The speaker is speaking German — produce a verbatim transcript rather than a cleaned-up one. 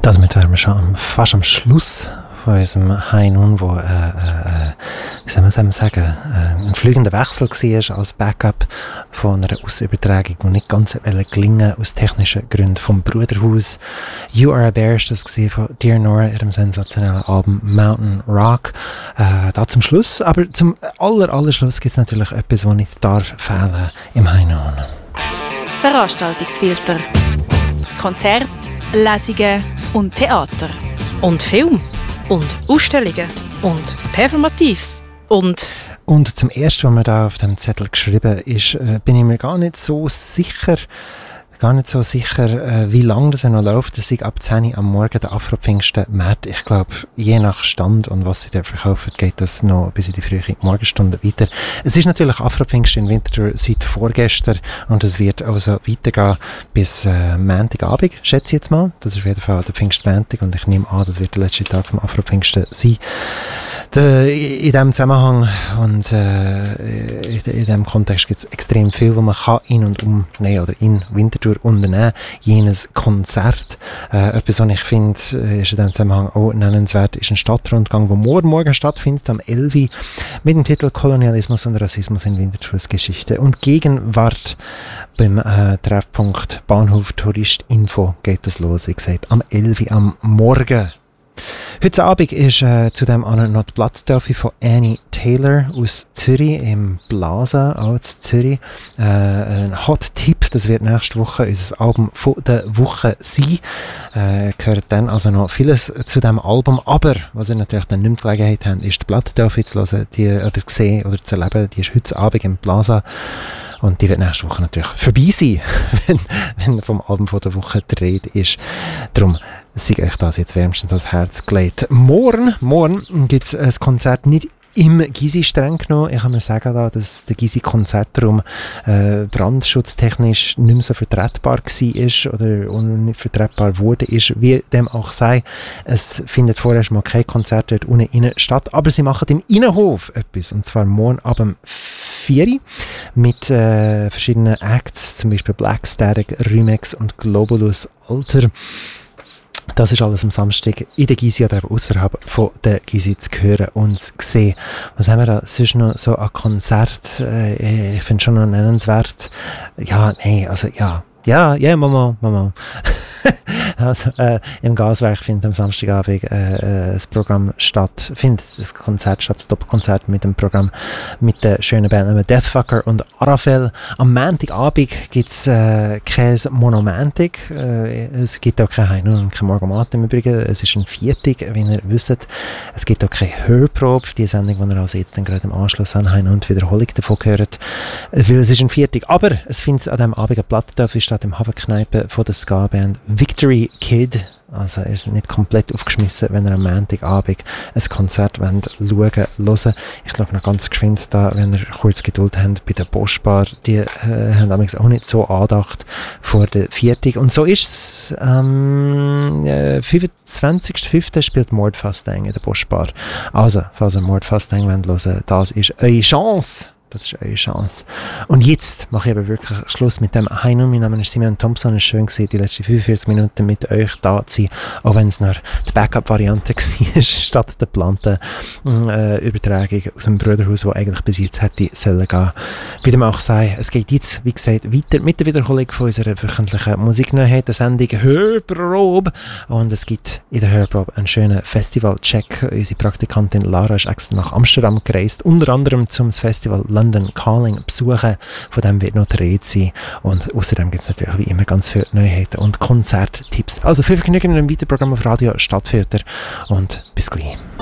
Damit wären wir schon am, fast am Schluss von unserem High Noon, wo, äh, äh, wie soll man sagen, äh, ein fliegender Wechsel war als Backup von einer Ausübertragung, die nicht ganz gelingen aus technischen Gründen vom Bruderhaus. You Are a Bear ist das von Dear Nora, ihrem sensationellen Album Mountain Rock. Äh, da zum Schluss, aber zum aller, aller Schluss gibt es natürlich etwas, was nicht darf fehlen im High Noon. Veranstaltungsfilter. Konzert, Lesungen und Theater. Und Film. Und Ausstellungen. Und Performatives. Und... Und zum Ersten, was mir da auf dem Zettel geschrieben ist, äh, bin ich mir gar nicht so sicher, gar nicht so sicher, äh, wie lange das noch läuft. Das ist ab zehn Uhr am Morgen der Afro-Pfingsten-März. Ich glaube, je nach Stand und was sie da verkaufen, geht das noch bis in die frühe Morgenstunde weiter. Es ist natürlich Afro-Pfingsten in Winterthur seit vorgestern und es wird also weitergehen bis äh, Montagabend, schätze ich jetzt mal. Das ist auf jeden Fall der Pfingstmontag und ich nehme an, das wird der letzte Tag vom Afro-Pfingsten sein. De, in diesem Zusammenhang und äh, in, in diesem Kontext gibt es extrem viel, was man kann in und um, nein, oder in Winterthur unternehmen. Jenes Konzert. Äh, etwas, was ich finde, ist in diesem Zusammenhang auch nennenswert, ist ein Stadtrundgang, der morgen, morgen stattfindet, am elf Uhr, mit dem Titel Kolonialismus und Rassismus in Winterthurs Geschichte und Gegenwart. Beim äh, Treffpunkt Bahnhof Touristinfo geht das los, wie gesagt, am elf Uhr am Morgen. Heute Abend ist äh, zudem auch noch die Plattentaufe von Annie Taylor aus Zürich, im Blasen, auch in Zürich. Äh, ein Hot-Tipp, das wird nächste Woche unser Album von der Woche sein. Äh, gehört dann also noch vieles zu diesem Album, aber was ihr natürlich dann nicht mehr die Gelegenheit habt, ist die Plattentaufe zu hören, die, oder zu sehen oder zu erleben. Die ist heute Abend im Plaza. Und die wird nächste Woche natürlich vorbei sein, wenn, wenn vom Album von der Woche die Rede ist. Darum sei euch das jetzt wärmstens ans Herz gelegt. Morgen, morgen gibt es ein Konzert nicht im Gysi streng genommen. Ich kann mir sagen, dass der Gysi Konzertraum äh, brandschutztechnisch nicht mehr so vertretbar war oder nicht vertretbar wurde, ist, wie dem auch sei. Es findet vorerst mal kein Konzert dort unten innen statt, aber sie machen im Innenhof etwas, und zwar morgen ab dem vier Uhr mit äh, verschiedenen Acts, zum Beispiel Black Static, Remix und Globulus Alter. Das ist alles am Samstag in der Gysi oder außerhalb von der Gysi zu hören und zu sehen. Was haben wir da sonst noch so an Konzert? Äh, ich finde schon noch nennenswert. Ja, nee, also ja. Ja, ja, Mama, Mama. Also, äh, im Gaswerk findet am Samstagabend äh, äh, das Programm statt, findet das Konzert statt, das Doppelkonzert mit dem Programm mit der schönen Band Deathfucker und Arafel. Am Montagabend gibt es äh, kein Monomantic, äh, es gibt auch kein Heino und kein Morgomat im Übrigen, es ist ein Viertig, wie ihr wisst. Es gibt auch keine Hörprobe, die Sendung, die ihr also jetzt dann gerade im Anschluss an Heino und Wiederholung davon gehört, weil es ist ein Viertig. Aber es findet an diesem Abend eine Plattentaufe statt im Hafenkneipe von der Ska-Band Victory Kid. Also ihr seid nicht komplett aufgeschmissen, wenn ihr am Montagabend ein Konzert wollt, schauen, hören. Ich glaube noch ganz geschwind da, wenn ihr kurz Geduld habt bei der Postbar, die äh, haben damals auch nicht so angedacht vor der Viertig. Und so ist es. Am ähm, fünfundzwanzigsten fünften spielt Mordfastang in der Postbar. Also, falls ihr Mordfastang wollt hören, das ist eure Chance. Das ist eure Chance. Und jetzt mache ich aber wirklich Schluss mit dem Heino. Mein Name ist Simon Thompson. Es war schön gewesen, die letzten fünfundvierzig Minuten mit euch da zu sein. Auch wenn es nur die Backup-Variante war, statt der geplanten äh, Übertragung aus dem Bruderhaus, die eigentlich bis jetzt hätte sollen gehen. Wie dem auch sei, es geht jetzt, wie gesagt, weiter mit der Wiederholung von unserer wöchentlichen Musikneuheit, der Sendung Hörprobe. Und es gibt in der Hörprobe einen schönen Festival-Check. Unsere Praktikantin Lara ist extra nach Amsterdam gereist, unter anderem zum Festival London Calling besuchen. Von dem wird noch die Rede sein. Und außerdem gibt es natürlich wie immer ganz viele Neuheiten und Konzerttipps. Also viel Vergnügen mit dem weiteren Programm auf Radio Stadtfilter und bis gleich.